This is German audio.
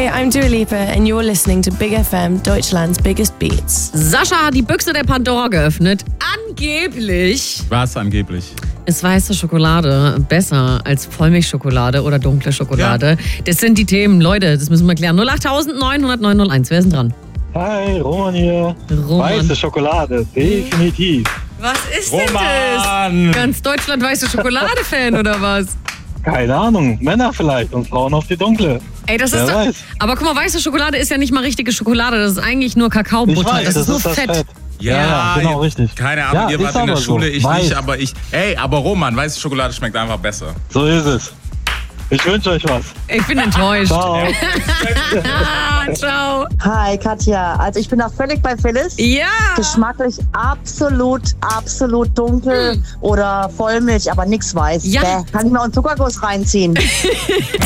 Hi, I'm Dua Lipa and you're listening to Big FM, Deutschland's biggest beats. Sascha hat die Büchse der Pandora geöffnet. Angeblich Was angeblich? ist weiße Schokolade besser als Vollmilchschokolade oder dunkle Schokolade. Ja. Das sind die Themen, Leute, das müssen wir klären. 08900 901, wer ist denn dran? Hi, Roman hier. Roman. Weiße Schokolade, definitiv. Was ist denn Roman! das? Ganz Deutschland weiße Schokolade-Fan oder was? Keine Ahnung, Männer vielleicht und Frauen auf die dunkle. Ey, das Wer ist doch, weiß. aber guck mal, weiße Schokolade ist ja nicht mal richtige Schokolade, das ist eigentlich nur Ich Kakaobutter. weiß, Das ist nur das Fett. Ja, genau, richtig. Keine Ahnung, Ja, ihr ist wart in der aber so. Schule, ich Weiß. nicht, aber ich. Ey, aber Roman, weiße Schokolade schmeckt einfach besser. So ist es. Ich wünsche euch was. Ich bin enttäuscht. Ciao. Ciao. Hi Katja, also ich bin da völlig bei Phyllis. Ja. Geschmacklich absolut dunkel oder Vollmilch, aber nix weiß. Ja. Bäh, kann ich mir auch einen Zuckerguss reinziehen.